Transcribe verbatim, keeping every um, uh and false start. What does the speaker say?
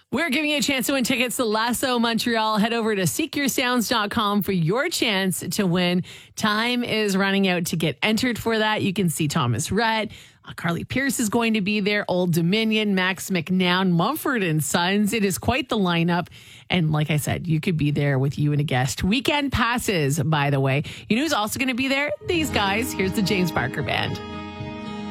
We're giving you a chance to win tickets to Lasso Montreal. Head over to seek your sounds dot com for your chance to win. Time is running out to get entered for that. You can see Thomas Rhett. Uh, Carly Pierce is going to be there. Old Dominion, Max McNown, Mumford and Sons. It is quite the lineup. And like I said, you could be there with you and a guest. Weekend passes, by the way. You know who's also going to be there? These guys. Here's the James Barker Band.